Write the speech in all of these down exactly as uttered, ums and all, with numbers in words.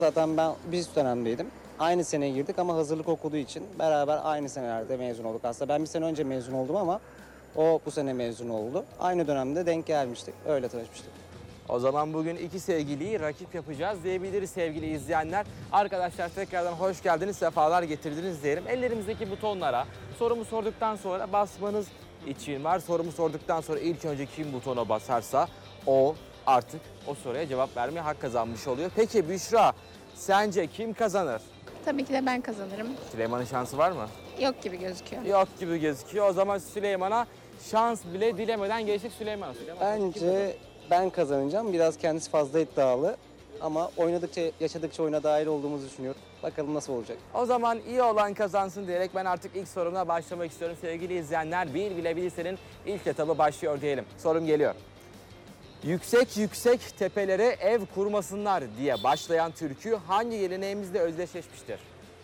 Zaten ben bir üst dönemdeydim. Aynı seneye girdik ama hazırlık okuduğu için beraber aynı senelerde mezun olduk. Aslında ben bir sene önce mezun oldum ama o bu sene mezun oldu. Aynı dönemde denk gelmiştik. Öyle tanışmıştık. O zaman bugün iki sevgiliyi rakip yapacağız diyebiliriz sevgili izleyenler. Arkadaşlar tekrardan hoş geldiniz, sefalar getirdiniz diyelim. Ellerimizdeki butonlara sorumu sorduktan sonra basmanız için var. Sorumu sorduktan sonra ilk önce kim butona basarsa o artık o soruya cevap vermeye hak kazanmış oluyor. Peki Büşra, sence kim kazanır? Tabii ki de ben kazanırım. Süleyman'ın şansı var mı? Yok gibi gözüküyor. Yok gibi gözüküyor. O zaman Süleyman'a şans bile dilemeden geçtik Süleyman'a. Süleyman, Bence ben kazanacağım. Biraz kendisi fazla iddialı. Ama oynadıkça, yaşadıkça oyuna dahil olduğumuzu düşünüyorum. Bakalım nasıl olacak. O zaman iyi olan kazansın diyerek ben artık ilk sorumla başlamak istiyorum. Sevgili izleyenler, bir bilebilirsenin ilk etabı başlıyor diyelim. Sorum geliyor. Yüksek yüksek tepelere ev kurmasınlar diye başlayan türkü hangi geleneğimizle özdeşleşmiştir?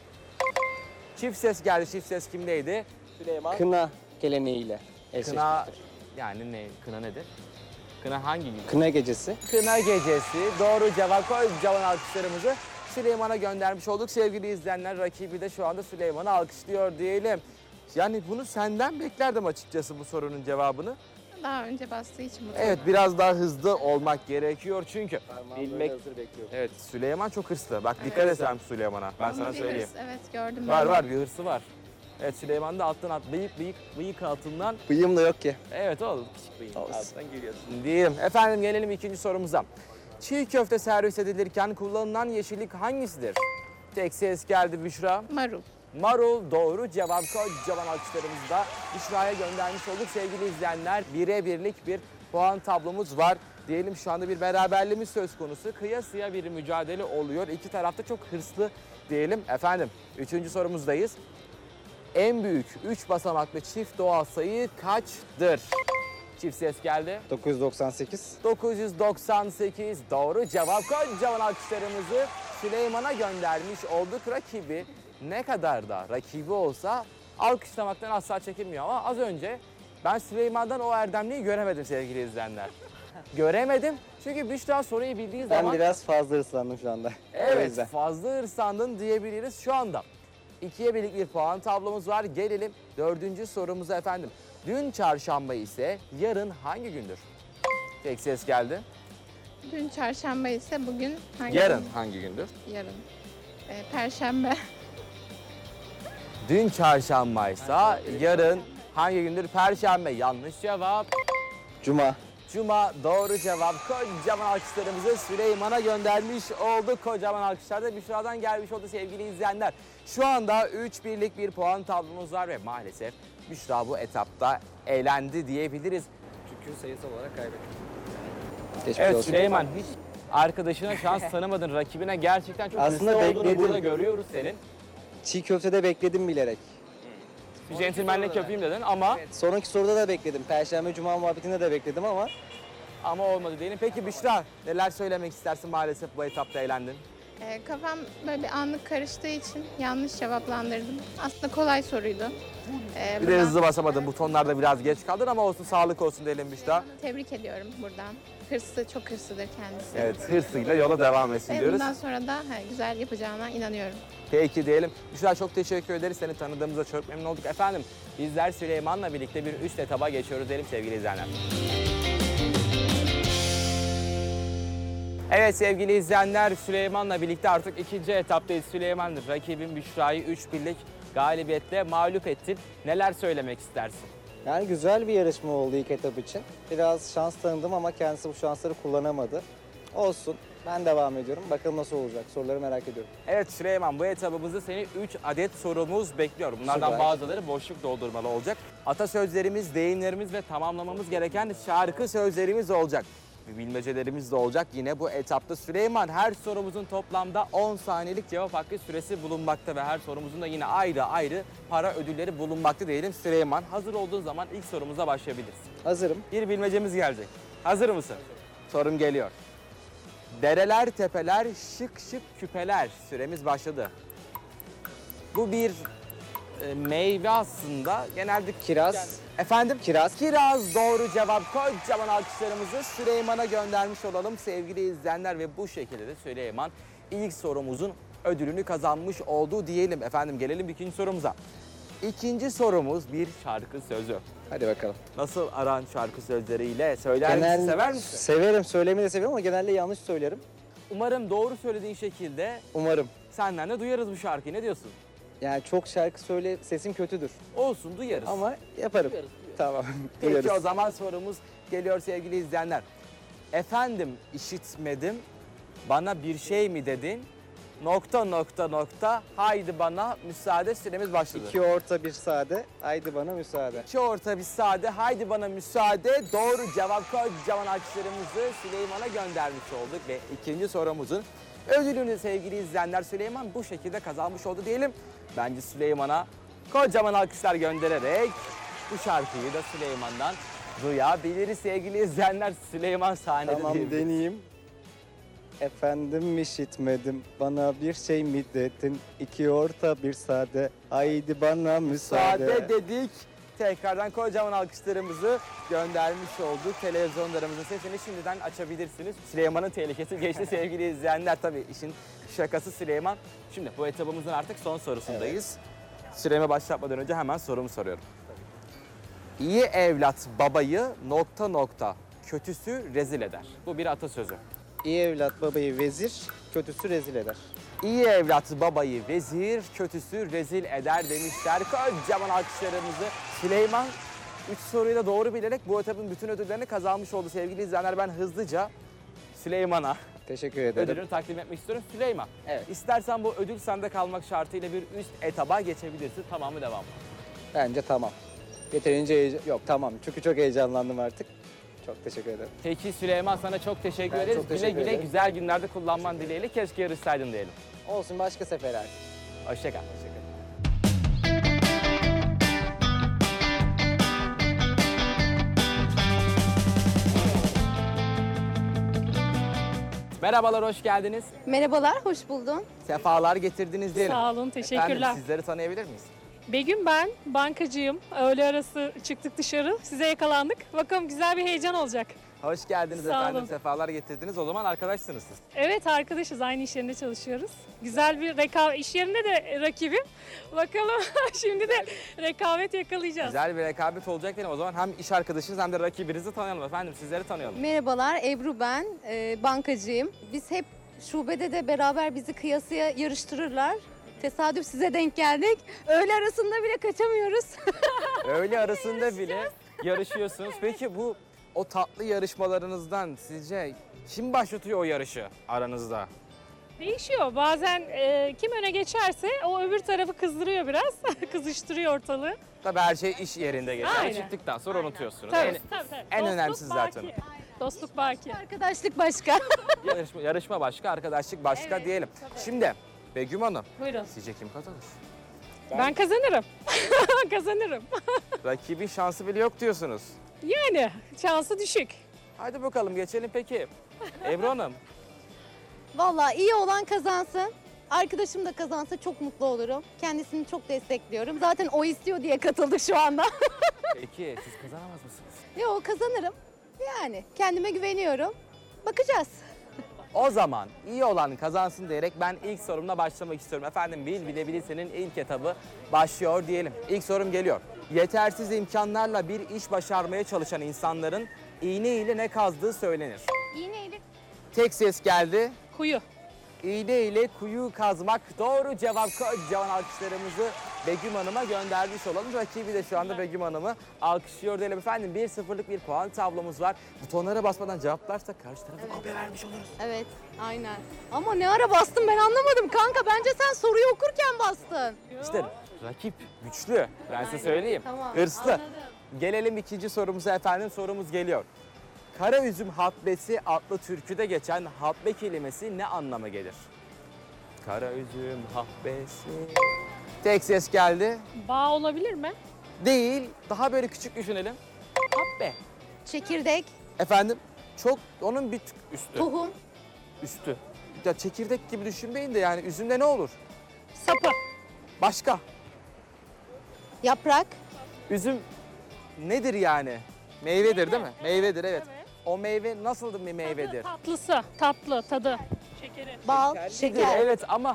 Çift ses geldi. Çift ses kimdeydi? Süleyman. Kına geleneğiyle Kına, eşleşmiştir. yani ne? Kına nedir? Kına hangi gün? Kına gecesi. Kına gecesi. Doğru cevap. Kocaman alkışlarımızı Süleyman'a göndermiş olduk. Sevgili izleyenler, rakibi de şu anda Süleyman'ı alkışlıyor diyelim. Yani bunu senden beklerdim açıkçası bu sorunun cevabını. Daha önce bastığı için bu. Evet, biraz daha hızlı olmak gerekiyor çünkü. Parmağım Bilmek... böyle hazır bekliyor. Evet, Süleyman çok hırslı. Bak dikkat et sen Süleyman'a. Ben sana Bir söyleyeyim. hırs, evet gördüm. Var ben. var, bir hırsı var. Evet, Süleyman da alttan at, bıyık bıyık, bıyık altından. Bıyığım da yok ki. Evet oğlum, küçük bıyık Olsun. alttan geliyorsun. Diyelim. Efendim gelelim ikinci sorumuza. Çiğ köfte servis edilirken kullanılan yeşillik hangisidir? Tek ses geldi Büşra. Marul. Marul doğru cevap. Kocaman alkışlarımızı da Büşra'ya göndermiş olduk sevgili izleyenler. Bire birlik bir puan tablomuz var. Diyelim şu anda bir beraberliğimiz söz konusu. Kıyasıya bir mücadele oluyor. İki tarafta çok hırslı diyelim. Efendim üçüncü sorumuzdayız. En büyük üç basamaklı çift doğal sayı kaçtır? Çift ses geldi. dokuz yüz doksan sekiz. dokuz yüz doksan sekiz doğru cevap. Kocaman alkışlarımızı Süleyman'a göndermiş olduk. Rakibi ne kadar da rakibi olsa alkışlamaktan asla çekinmiyor ama az önce ben Süleyman'dan o erdemliği göremedim sevgili izleyenler. Göremedim çünkü Büşra soruyu bildiği Ben zaman biraz fazla hırslandım şu anda. O evet yüzden. fazla hırsandın diyebiliriz şu anda. İkiye birlik bir puan tablomuz var. Gelelim dördüncü sorumuza efendim. Dün çarşamba ise yarın hangi gündür? Tek ses geldi. Dün çarşamba ise bugün hangi Yarın gün? hangi gündür? Yarın. Ee, Perşembe. Dün çarşambaysa yarın hangi gündür? Perşembe. Yanlış cevap. Cuma. Cuma doğru cevap. Kocaman alkışlarımızı Süleyman'a göndermiş olduk. Kocaman alkışlar da Büşra'dan gelmiş oldu sevgili izleyenler. Şu anda üç birlik bir puan tablomuz var ve maalesef Büşra bu etapta eğlendi diyebiliriz. Çünkü sayısal olarak kaybetti. Geçmiş Evet olsun. Süleyman, hiç arkadaşına şans tanımadın. Rakibine gerçekten çok Aslında hırslı olduğunu bekledim. burada görüyoruz senin. Çiğ köftede bekledim bilerek. Bir centilmenlik yapayım dedin ama Sonraki soruda da bekledim. Perşembe, Cuma muhabbetinde de bekledim ama ama olmadı diyelim. Peki Büşra, neler söylemek istersin? Maalesef bu etapta eğlendin. Ee, kafam böyle bir anlık karıştığı için yanlış cevaplandırdım. Aslında kolay soruydu. Ee, Bir de buradan hızlı basamadın. Butonlarda biraz geç kaldın ama olsun, sağlık olsun diyelim Büşra. Tebrik ediyorum buradan. Hırslı, çok hırslıdır kendisi. Evet, hırsıyla yola devam etsin Ve diyoruz. bundan sonra da he, güzel yapacağına inanıyorum. Peki diyelim. Büşra çok teşekkür ederiz. Seni tanıdığımıza çok memnun olduk. Efendim bizler Süleyman'la birlikte bir üst etaba geçiyoruz diyelim sevgili izleyenler. Evet sevgili izleyenler, Süleyman'la birlikte artık ikinci etaptayız. Süleyman rakibin Büşra'yı üç birlik galibiyetle mağlup ettin. Neler söylemek istersin? yani güzel bir yarışma oldu ilk etap için. Biraz şans tanıdım ama kendisi bu şansları kullanamadı. Olsun. Ben devam ediyorum. Bakalım nasıl olacak. Soruları merak ediyorum. Evet Süleyman, bu etabımızda seni üç adet sorumuz bekliyor. Bunlardan Süper. bazıları boşluk doldurmalı olacak. Atasözlerimiz, deyimlerimiz ve tamamlamamız gereken şarkı sözlerimiz olacak. Bilmecelerimiz de olacak yine bu etapta. Süleyman, her sorumuzun toplamda on saniyelik cevap hakkı süresi bulunmakta ve her sorumuzun da yine ayrı ayrı para ödülleri bulunmakta diyelim. Süleyman, hazır olduğun zaman ilk sorumuza başlayabiliriz. Hazırım. Bir bilmecemiz gelecek. Hazır mısın? Sorum geliyor. Dereler, tepeler, şık şık küpeler. Süremiz başladı. Bu bir e, meyve aslında. Genelde Kiraz. Efendim? Kiraz. Kiraz doğru cevap. Kocaman alkışlarımızı Süleyman'a göndermiş olalım sevgili izleyenler ve bu şekilde de Süleyman ilk sorumuzun ödülünü kazanmış oldu diyelim. Efendim gelelim ikinci sorumuza. İkinci sorumuz bir şarkı sözü. Hadi bakalım. Nasıl aran şarkı sözleriyle? Söyler misin, sever misin? Severim, söylemeyi de seviyorum ama genelde yanlış söylerim. Umarım doğru söylediğin şekilde Umarım. senden de duyarız bu şarkıyı. Ne diyorsun? Yani çok şarkı söyle, sesim kötüdür. Olsun, duyarız. Ama yaparım. Tamam. Peki duyarız. o zaman sorumuz geliyor sevgili izleyenler. Efendim işitmedim, bana bir şey mi dedin? Nokta nokta nokta, haydi bana müsaade, süremiz başladı. İki orta bir sade. Haydi bana müsaade. İki orta bir sade, haydi bana müsaade. Doğru cevap kocaman alkışlarımızı Süleyman'a göndermiş olduk. Ve ikinci sorumuzun ödülünü sevgili izleyenler Süleyman bu şekilde kazanmış oldu diyelim. Bence Süleyman'a kocaman alkışlar göndererek bu şarkıyı da Süleyman'dan duyabiliriz sevgili izleyenler. Süleyman sahnede Tamam diyebiliriz. deneyeyim. Efendim işitmedim, bana bir şey mi dedin? İki orta bir sade, haydi bana müsaade. Müsaade dedik. Tekrardan kocaman alkışlarımızı göndermiş olduk. Televizyonlarımızın sesini şimdiden açabilirsiniz. Süleyman'ın tehlikesi geçti sevgili izleyenler. Tabii işin şakası Süleyman. Şimdi bu etabımızın artık son sorusundayız. Süreme başlatmadan önce hemen sorumu soruyorum. İyi evlat babayı nokta nokta kötüsü rezil eder. Bu bir atasözü. İyi evlat babayı vezir, kötüsü rezil eder. İyi evlat babayı vezir, kötüsü rezil eder demişler. Kocaman alkışlarımızı Süleyman üç soruyu da doğru bilerek bu etapın bütün ödüllerini kazanmış oldu sevgili izleyenler. Ben hızlıca Süleyman'a Teşekkür ederim. ödülünü takdim etmek istiyorum. Süleyman, Evet. istersen bu ödül sende kalmak şartıyla bir üst etaba geçebilirsin. Tamamı devam. Bence tamam. Yeterince heyecan... Yok tamam çünkü çok heyecanlandım artık. Çok teşekkür ederim. Peki Süleyman sana çok teşekkür Ben ederiz. çok güle teşekkür güle ederim. güzel günlerde kullanman dileğiyle. Keşke yarışsaydın diyelim. Olsun başka sefer artık. Hoşça kal. Merhabalar, hoş geldiniz. Merhabalar, hoş buldum. Sefalar getirdiniz diyelim. Sağ olun, teşekkürler. Efendim sizleri tanıyabilir miyiz? Begüm ben, bankacıyım. Öğle arası çıktık dışarı, size yakalandık. Bakalım güzel bir heyecan olacak. Hoş geldiniz Sağ efendim, olun. sefalar getirdiniz. O zaman arkadaşsınız siz. Evet arkadaşız, aynı iş yerinde çalışıyoruz. Güzel bir rekabet, iş yerinde de rakibim. Bakalım şimdi de rekabet yakalayacağız. Güzel bir rekabet olacak diyelim. O zaman hem iş arkadaşınız hem de rakibinizi tanıyalım efendim. Sizleri tanıyalım. Merhabalar, Ebru ben, Ee, bankacıyım. Biz hep şubede de beraber bizi kıyasıya yarıştırırlar. Tesadüf size denk geldik. Öğle arasında bile kaçamıyoruz. Öğle arasında bile yarışıyorsunuz. Peki bu o tatlı yarışmalarınızdan sizce kim başlatıyor o yarışı aranızda? Değişiyor. Bazen e, kim öne geçerse o öbür tarafı kızdırıyor biraz. Kızıştırıyor ortalığı. Tabii her şey iş yerinde geçiyor. Aynen. Çıktıktan sonra unutuyorsunuz. Tabii, En- tabii, tabii. en Dostluk önemlisi zaten baki. Dostluk baki. Arkadaşlık başka. yarışma, yarışma başka, arkadaşlık başka Evet, diyelim. tabii. Şimdi Begüm Hanım, Buyurun. sizce kim kazanır? Ben kazanırım. Kazanırım. Rakibin şansı bile yok diyorsunuz. Yani şansı düşük. Hadi bakalım geçelim peki. Ebru Hanım, Vallahi iyi olan kazansın. Arkadaşım da kazansa çok mutlu olurum. Kendisini çok destekliyorum. Zaten o istiyor diye katıldık şu anda. peki siz kazanamaz mısınız? Yo kazanırım. Yani kendime güveniyorum. Bakacağız. O zaman iyi olan kazansın diyerek ben ilk sorumla başlamak istiyorum. Efendim Bil Bilebilirsin'in ilk etabı başlıyor diyelim. İlk sorum geliyor. Yetersiz imkanlarla bir iş başarmaya çalışan insanların iğne ile ne kazdığı söylenir. İğneyle. Tek ses geldi. Kuyu. İğne ile kuyu kazmak doğru cevap. Kocaman alkışlarımızı Begüm Hanım'a göndermiş olalım. Rakibi de şu anda Begüm Hanım'ı alkışlıyor diyelim efendim. bir sıfırlık bir puan tablomuz var. Butonlara basmadan cevaplarsa karşı tarafa kopya vermiş oluruz. Evet, aynen. Ama ne ara bastın ben anlamadım kanka. Bence sen soruyu okurken bastın. İşte rakip güçlü. Ben size söyleyeyim. Tamam, Hırslı. anladım. Gelelim ikinci sorumuza efendim. Sorumuz geliyor. Kara üzüm habbesi adlı türküde geçen habbe kelimesi ne anlama gelir? Kara üzüm habbesi. Tek ses geldi. Bağ olabilir mi? Değil. Daha böyle küçük düşünelim. Habbe. Çekirdek, Efendim çok onun bir tık üstü. tohum, Üstü. Ya çekirdek gibi düşünmeyin de yani üzümde ne olur? Sapı. Başka. yaprak, Üzüm nedir yani? Meyvedir değil mi? Meyvedir evet. Evet. O meyve nasıl bir meyvedir? Tatlısı, tatlı, tadı. Şekeri. bal, Şeker. şeker. Evet ama